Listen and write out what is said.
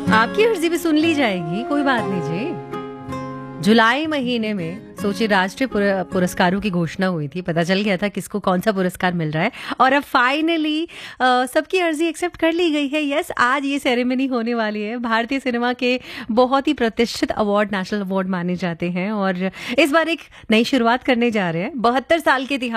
आपकी अर्जी भी सुन ली जाएगी, कोई बात नहीं जी। जुलाई महीने में सोचिए राष्ट्रीय पुरस्कारों की घोषणा हुई थी, पता चल गया था किसको कौन सा पुरस्कार मिल रहा है और अब फाइनली सबकी अर्जी एक्सेप्ट कर ली गई है। यस, आज ये सेरेमनी होने वाली है। भारतीय सिनेमा के बहुत ही प्रतिष्ठित अवार्ड नेशनल अवार्ड माने जाते हैं और इस बार एक नई शुरुआत करने जा रहे हैं। 72 साल के इतिहास